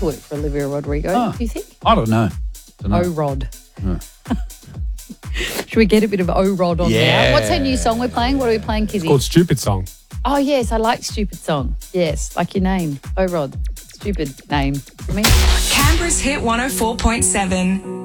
to work for Olivia Rodrigo, do you think? I don't know. O-Rod. Should we get a bit of O-Rod on now? What's her new song we're playing? What are we playing, Kizzy? It's called Stupid Song. Oh, yes, I like Stupid Song. Yes, like your name, O-Rod. Stupid name for me. Canberra's Hit 104.7.